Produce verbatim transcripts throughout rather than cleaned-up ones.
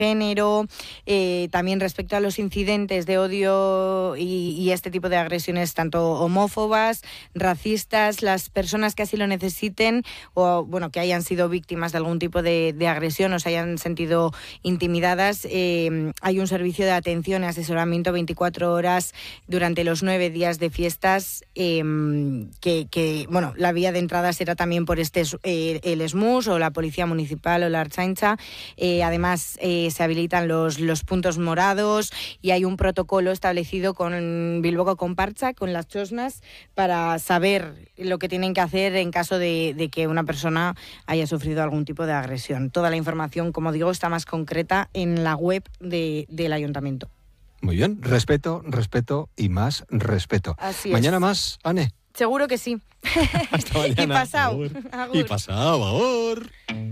género, eh, también respecto a los incidentes de odio y, y este tipo de agresiones tanto homófobas, racistas, las personas que así lo necesiten o bueno que hayan sido víctimas de algún tipo de, de agresión o se hayan sentido intimidadas, eh, hay un servicio de atención y asesoramiento veinticuatro horas durante los nueve días de fiestas, eh, que, que bueno, la vía de entrada será también por este eh, el S M U S o la Policía Municipal o la Ertzaintza. Eh, además eh, se habilitan los, los puntos morados y hay un protocolo establecido con Bilboko Konpartsa, con las chosnas, para saber lo que tienen que hacer en caso de, de que una persona haya sufrido algún tipo de agresión. Toda la información, como digo, está más concreta en la web de, del Ayuntamiento. Muy bien, respeto, respeto y más respeto. Así Mañana es. Más, Ane. Seguro que sí. Hasta mañana. Y pasado. Y pasado, ahora.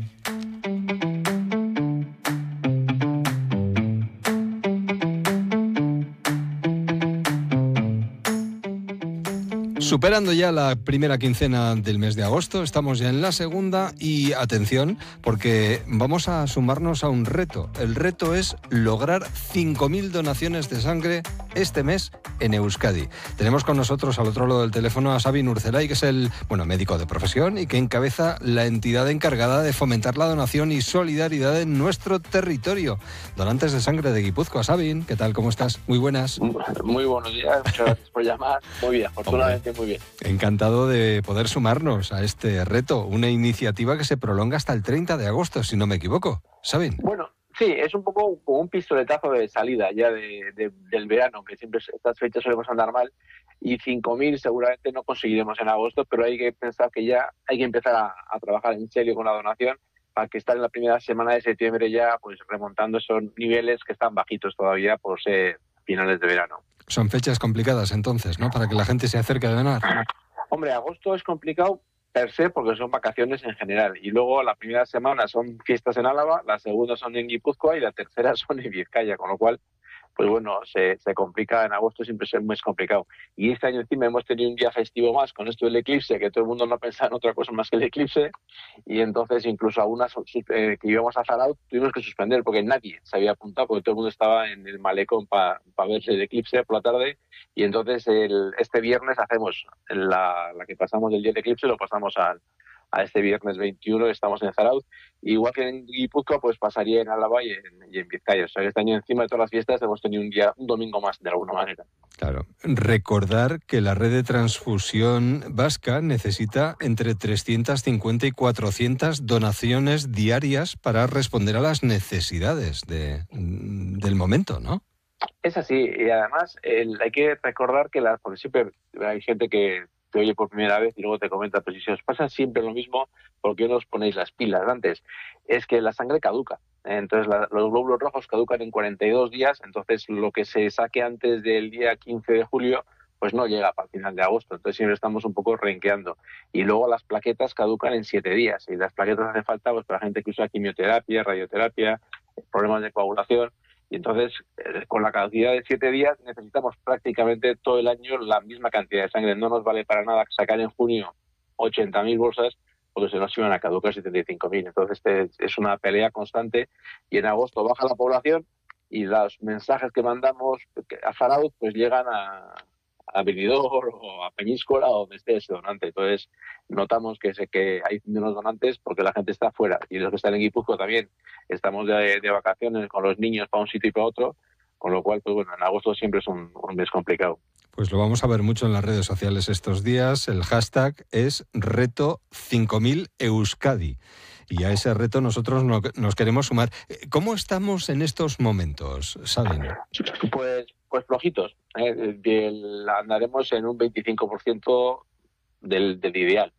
Superando ya la primera quincena del mes de agosto, estamos ya en la segunda y atención, porque vamos a sumarnos a un reto. El reto es lograr cinco mil donaciones de sangre este mes en Euskadi. Tenemos con nosotros al otro lado del teléfono a Sabin Urzelay, que es el bueno médico de profesión y que encabeza la entidad encargada de fomentar la donación y solidaridad en nuestro territorio. Donantes de sangre de Guipúzcoa. Sabin, ¿qué tal? ¿Cómo estás? Muy buenas. Muy buenos días, muchas gracias por llamar. Muy bien, afortunadamente muy bien. Encantado de poder sumarnos a este reto, una iniciativa que se prolonga hasta el treinta de agosto, si no me equivoco. ¿Saben? Bueno, sí, es un poco como un pistoletazo de salida ya de, de, del verano, que siempre estas fechas solemos andar mal, y cinco mil seguramente no conseguiremos en agosto, pero hay que pensar que ya hay que empezar a, a trabajar en serio con la donación para que estar en la primera semana de septiembre ya pues remontando esos niveles que están bajitos todavía por ser finales de verano. Son fechas complicadas entonces, ¿no? Para que la gente se acerque a donar. Hombre, agosto es complicado per se porque son vacaciones en general. Y luego la primera semana son fiestas en Álava, la segunda son en Guipúzcoa y la tercera son en Vizcaya. Con lo cual, pues bueno, se, se complica. En agosto siempre es muy complicado. Y este año encima hemos tenido un día festivo más con esto del eclipse, que todo el mundo no pensaba en otra cosa más que el eclipse. Y entonces incluso algunas eh, que íbamos a Zaraut tuvimos que suspender porque nadie se había apuntado, porque todo el mundo estaba en el malecón para pa ver el eclipse por la tarde. Y entonces el, este viernes hacemos la, la que pasamos del día del eclipse, lo pasamos al a este viernes veintiuno, estamos en Zaraut, igual que en Guipúzcoa, pues pasaría en Álava y en, y en Vizcaya. O sea, que este año encima de todas las fiestas hemos tenido un día, un domingo más, de alguna manera. Claro. Recordar que la red de transfusión vasca necesita entre trescientas cincuenta y cuatrocientas donaciones diarias para responder a las necesidades de, del momento, ¿no? Es así, y además el, hay que recordar que, la, porque siempre hay gente que te oye por primera vez y luego te comenta, pues si os pasa siempre lo mismo, ¿por qué no os ponéis las pilas antes? Es que la sangre caduca, entonces la, los glóbulos rojos caducan en cuarenta y dos días, entonces lo que se saque antes del día quince de julio, pues no llega para el final de agosto, entonces siempre estamos un poco renqueando. Y luego las plaquetas caducan en siete días, y las plaquetas hace falta pues para gente que usa quimioterapia, radioterapia, problemas de coagulación. Y entonces, eh, con la caducidad de siete días, necesitamos prácticamente todo el año la misma cantidad de sangre. No nos vale para nada sacar en junio ochenta mil bolsas, porque se nos iban a caducar setenta y cinco mil. Entonces, este, es una pelea constante. Y en agosto baja la población y los mensajes que mandamos a Zaraut pues llegan a, a Benidorm o a Peñíscola o donde esté ese donante. Entonces, notamos que, sé que hay menos donantes porque la gente está fuera. Y los que están en Guipúzcoa también estamos de, de vacaciones con los niños para un sitio y para otro, con lo cual, pues bueno, en agosto siempre es un, un mes complicado. Pues lo vamos a ver mucho en las redes sociales estos días. El hashtag es reto cinco mil Euskadi. Y a ese reto nosotros no, nos queremos sumar. ¿Cómo estamos en estos momentos, Sabin? Pues, pues flojitos. ¿eh? Del, andaremos en un veinticinco por ciento del, del ideal.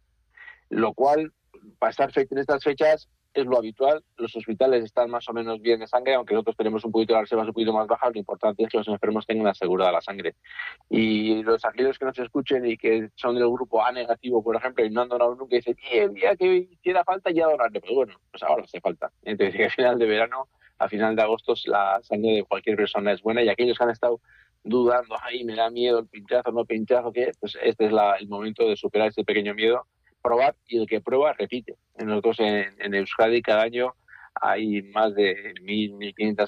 Lo cual, para estar en estas fechas, es lo habitual. Los hospitales están más o menos bien de sangre, aunque nosotros tenemos un poquito de reservas un poquito más bajas. Lo importante es que los enfermos tengan asegurada la sangre. Y los aquellos que nos escuchen y que son del grupo A negativo, por ejemplo, y no han donado nunca, dicen, y el día que hiciera falta ya donarle. Pues bueno, pues ahora hace falta. Entonces, que a final de verano, a final de agosto, la sangre de cualquier persona es buena. Y aquellos que han estado dudando, ay, me da miedo el pinchazo, no pinchazo, ¿qué? Pues este es la, el momento de superar ese pequeño miedo, probar, y el que prueba repite. Nosotros en, en Euskadi cada año hay más de mil, mil quinientas